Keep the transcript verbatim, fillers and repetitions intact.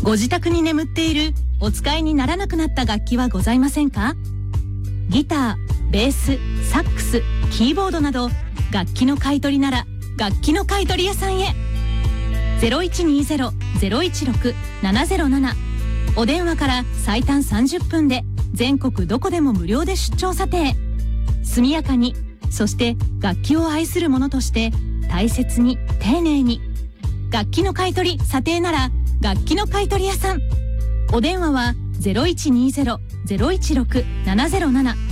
ご自宅に眠っているお使いにならなくなった楽器はございませんか？ギター、ベース、サックス、キーボードなど楽器の買い取りなら楽器の買い取り屋さんへ。 ゼロいちにゼロ ゼロいちろく ななゼロなな お電話から最短さんじゅっぷんで全国どこでも無料で出張査定。速やかに、そして楽器を愛する者として大切に丁寧に。楽器の買い取り査定なら楽器の買い取り屋さん。お電話は ゼロいちにゼロ ゼロいちろく ななゼロなな